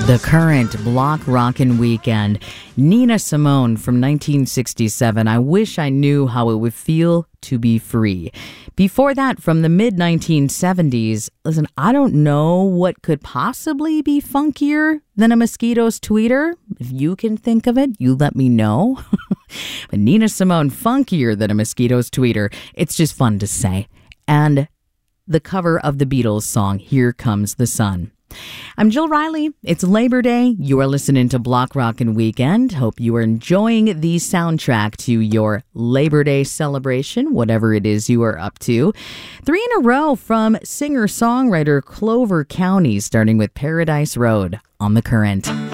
The Current, Block Rockin' Weekend. Nina Simone from 1967. I wish I knew how it would feel to be free. Before that, from the mid-1970s, listen, I don't know what could possibly be funkier than a Mosquitoes tweeter. If you can think of it, you let me know. But Nina Simone, funkier than a Mosquitoes tweeter. It's just fun to say. And the cover of the Beatles song, Here Comes the Sun. I'm Jill Riley. It's Labor Day. You are listening to Block Rockin' Weekend. Hope you are enjoying the soundtrack to your Labor Day celebration, whatever it is you are up to. 3 in a row from singer-songwriter Clover County, starting with Paradise Road on The Current.